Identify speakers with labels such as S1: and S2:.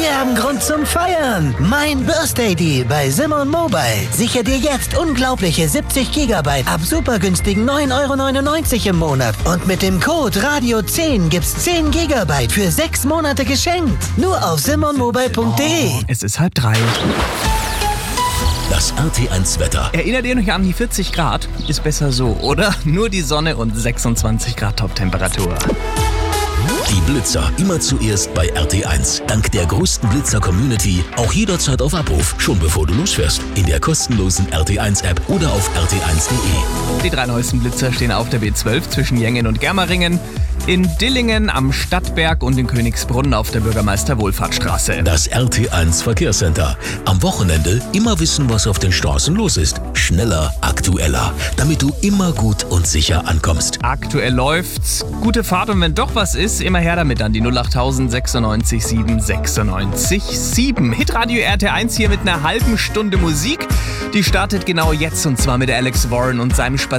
S1: Wir haben Grund zum Feiern. Mein Birthday Deal bei Simon Mobile. Sichere dir jetzt unglaubliche 70 GB ab super günstigen 9,99 € im Monat. Und mit dem Code RADIO10 gibt's 10 GB für 6 Monate geschenkt. Nur auf simonmobile.de.
S2: Es ist 2:30.
S3: Das RT1 Wetter.
S2: Erinnert ihr euch an die 40 Grad? Ist besser so, oder? Nur die Sonne und 26 Grad Top-Temperatur.
S3: Die Blitzer immer zuerst bei RT1. Dank der größten Blitzer-Community auch jederzeit auf Abruf, schon bevor du losfährst. In der kostenlosen RT1-App oder auf rt1.de.
S2: Die 3 neuesten Blitzer stehen auf der B12 zwischen Jengen und Germeringen, in Dillingen am Stadtberg und in Königsbrunn auf der Bürgermeister-Wohlfahrtsstraße.
S3: Das RT1 Verkehrscenter. Am Wochenende immer wissen, was auf den Straßen los ist. Schneller, aktueller, damit du immer gut und sicher ankommst.
S2: Aktuell läuft's. Gute Fahrt und wenn doch was ist, immer her damit an die 08000 96 7 96 7. Hitradio RT1 hier mit einer halben Stunde Musik. Die startet genau jetzt und zwar mit Alex Warren und seinem